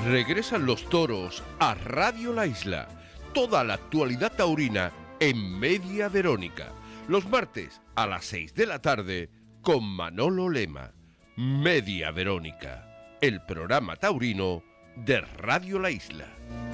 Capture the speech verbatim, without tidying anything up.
Regresan los toros a Radio La Isla. Toda la actualidad taurina en Media Verónica. Los martes a las seis de la tarde con Manolo Lema. Media Verónica, el programa taurino de Radio La Isla.